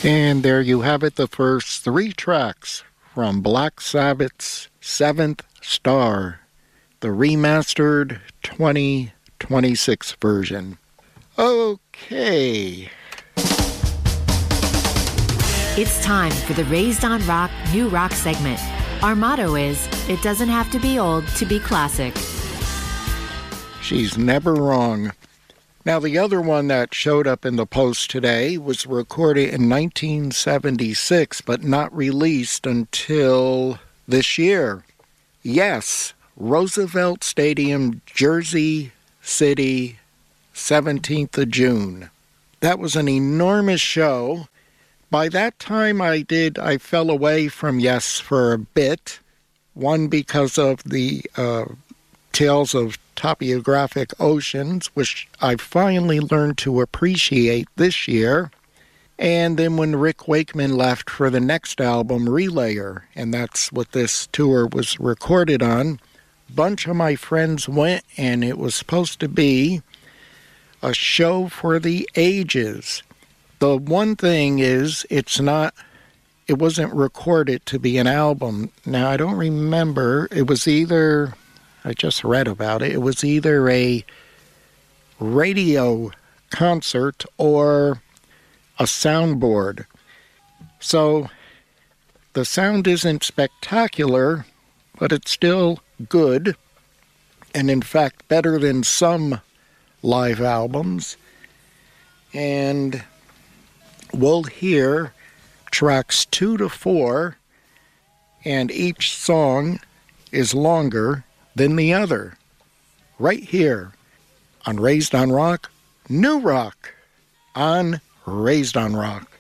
And there you have it, the first three tracks from Black Sabbath's Seventh Star, the remastered 2026 version. Okay. It's time for the Raised on Rock New Rock segment. Our motto is, it doesn't have to be old to be classic. She's never wrong. Now, the other one that showed up in the post today was recorded in 1976, but not released until this year. Yes, Roosevelt Stadium, Jersey City, 17th of June. That was an enormous show. By that time, I fell away from Yes for a bit. One, because of the Tales of Topographic Oceans, which I finally learned to appreciate this year. And then when Rick Wakeman left for the next album, Relayer, and that's what this tour was recorded on, a bunch of my friends went, and it was supposed to be a show for the ages. The one thing is, it wasn't recorded to be an album. Now, I don't remember, it was either... I just read about it. It was either a radio concert or a soundboard. So the sound isn't spectacular, but it's still good, and in fact better than some live albums. And we'll hear tracks 2 to 4, and each song is longer than the other, right here on Raised on Rock, New Rock on Raised on Rock.